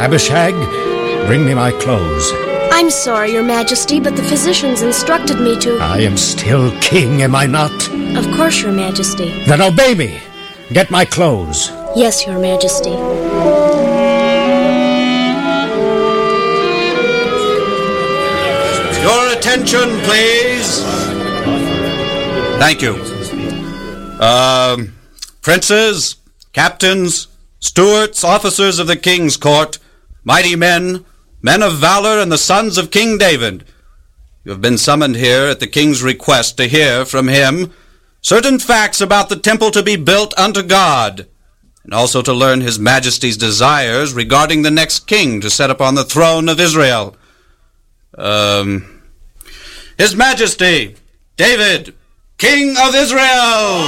Abishag, bring me my clothes. I'm sorry, Your Majesty, but the physicians instructed me to... I am still king, am I not? Of course, Your Majesty. Then obey me. Get my clothes. Yes, Your Majesty. Your attention, please. Thank you. Princes, captains, stewards, officers of the king's court, mighty men, men of valor, and the sons of King David, you have been summoned here at the king's request to hear from him certain facts about the temple to be built unto God, and also to learn his majesty's desires regarding the next king to set upon the throne of Israel. His Majesty, David, King of Israel!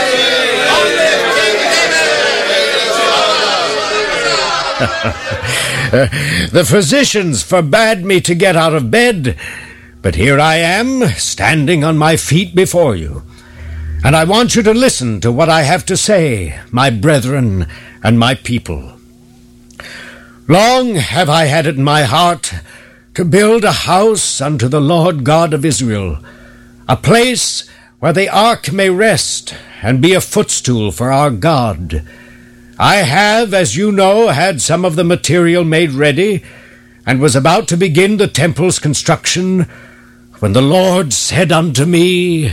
The physicians forbade me to get out of bed, but here I am, standing on my feet before you. And I want you to listen to what I have to say, my brethren and my people. Long have I had it in my heart to build a house unto the Lord God of Israel, a place where the ark may rest and be a footstool for our God. I have, as you know, had some of the material made ready, and was about to begin the temple's construction, when the Lord said unto me,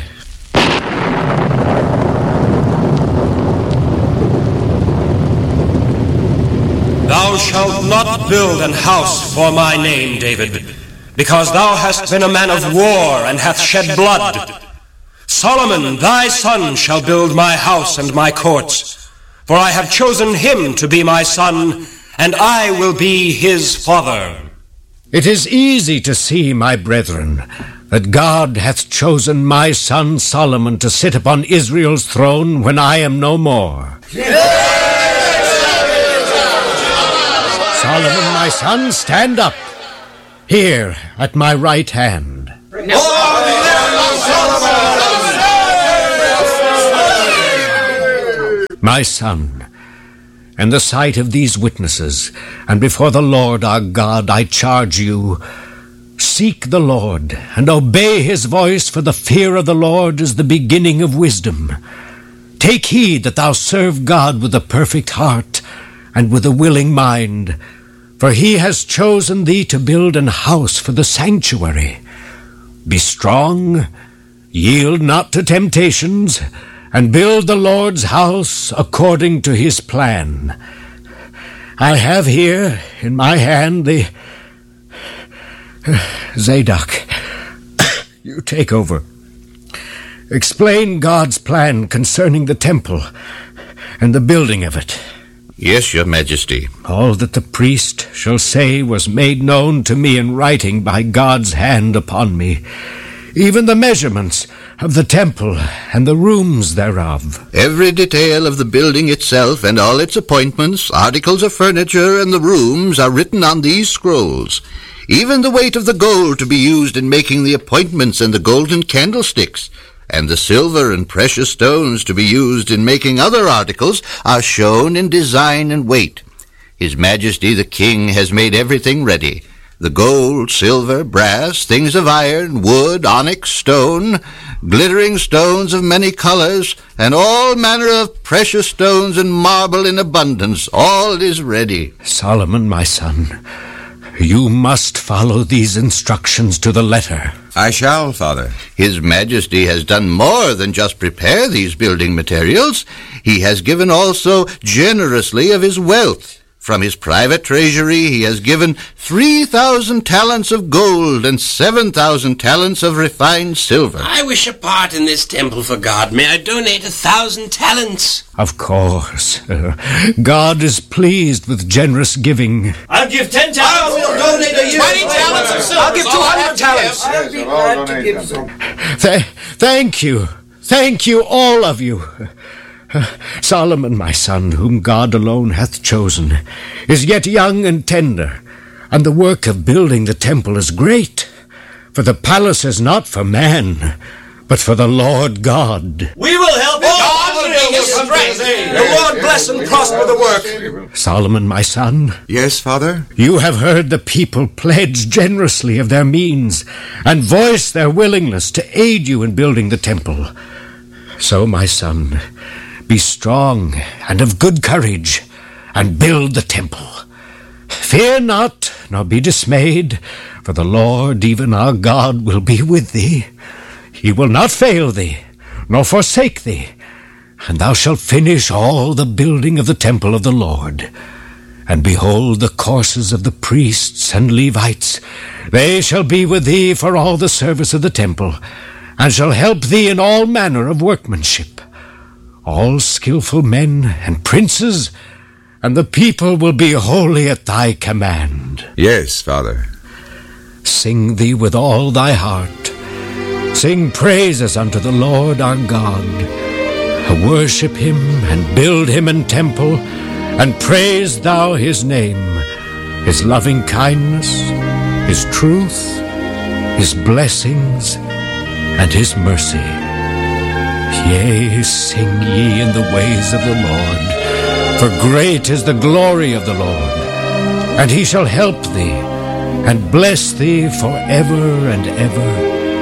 Thou shalt not build an house for my name, David, because thou hast been a man of war and hath shed blood. Solomon, thy son, shall build my house and my courts, for I have chosen him to be my son, and I will be his father. It is easy to see, my brethren, that God hath chosen my son Solomon to sit upon Israel's throne when I am no more. Solomon, my son, stand up, here at my right hand. My son, in the sight of these witnesses, and before the Lord our God, I charge you, seek the Lord, and obey his voice, for the fear of the Lord is the beginning of wisdom. Take heed that thou serve God with a perfect heart, and with a willing mind, for he has chosen thee to build an house for the sanctuary. Be strong, yield not to temptations, and build the Lord's house according to his plan. I have here in my hand the... Zadok, you take over. Explain God's plan concerning the temple and the building of it. Yes, Your Majesty. All that the priest shall say was made known to me in writing by God's hand upon me, even the measurements of the temple and the rooms thereof. Every detail of the building itself and all its appointments, articles of furniture, and the rooms are written on these scrolls. Even the weight of the gold to be used in making the appointments and the golden candlesticks, and the silver and precious stones to be used in making other articles are shown in design and weight. His Majesty the King has made everything ready. The gold, silver, brass, things of iron, wood, onyx, stone, glittering stones of many colors, and all manner of precious stones and marble in abundance. All is ready. Solomon, my son, you must follow these instructions to the letter. I shall, Father. His Majesty has done more than just prepare these building materials. He has given also generously of his wealth. From his private treasury he has given 3,000 talents of gold and 7,000 talents of refined silver. I wish a part in this temple for God. May I donate 1,000 talents? Of course. God is pleased with generous giving. I'll give 10 talents. I will donate a 20 talents of silver. I'll give 200 talents. I'll be glad to give some. Thank you. Thank you, all of you. Solomon, my son, whom God alone hath chosen, is yet young and tender, and the work of building the temple is great. For the palace is not for man, but for the Lord God. We will help you. his strength. The Lord bless and prosper the work. Solomon, my son, Yes, Father? you have heard the people pledge generously of their means and voice their willingness to aid you in building the temple. So, my son, be strong and of good courage, and build the temple. Fear not, nor be dismayed, for the Lord, even our God, will be with thee. He will not fail thee, nor forsake thee, and thou shalt finish all the building of the temple of the Lord. And behold, the courses of the priests and Levites, they shall be with thee for all the service of the temple, and shall help thee in all manner of workmanship. All skillful men and princes, and the people will be wholly at thy command. Yes, Father. Sing thee with all thy heart. Sing praises unto the Lord our God. Worship him and build him an temple, and praise thou his name, his loving kindness, his truth, his blessings, and his mercy. Yea, sing ye in the ways of the Lord, for great is the glory of the Lord. And he shall help thee, and bless thee forever and ever.